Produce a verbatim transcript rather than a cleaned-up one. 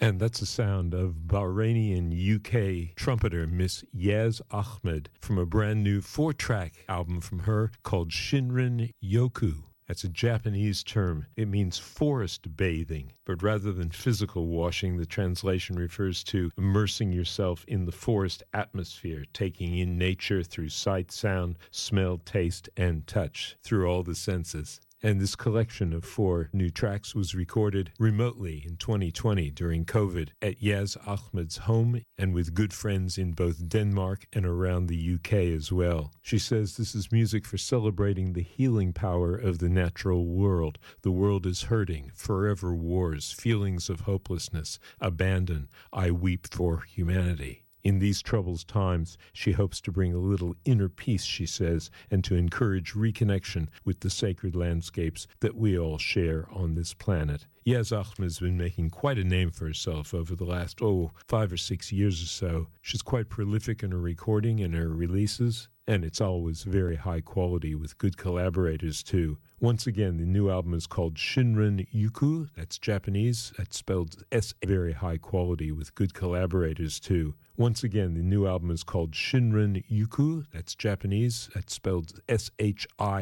And that's the sound of Bahrainian U K trumpeter Miss Yaz Ahmed from a brand new four-track album from her called Shinrin Yoku. That's a Japanese term. It means forest bathing, but rather than physical washing, the translation refers to immersing yourself in the forest atmosphere, taking in nature through sight, sound, smell, taste, and touch, through all the senses. And this collection of four new tracks was recorded remotely in twenty twenty during COVID at Yaz Ahmed's home and with good friends in both Denmark and around the U K as well. She says this is music for celebrating the healing power of the natural world. The world is hurting, forever wars, feelings of hopelessness, abandon. I weep for humanity. In these troubled times, she hopes to bring a little inner peace, she says, and to encourage reconnection with the sacred landscapes that we all share on this planet. Yaz Ahmed has been making quite a name for herself over the last, oh, five or six years or so. She's quite prolific in her recording and her releases, and it's always very high quality with good collaborators, too. Once again, the new album is called Shinrin Yoku. That's Japanese. That's spelled S. Very high quality with good collaborators, too. Once again, the new album is called Shinrin Yoku. That's Japanese. That's spelled S H I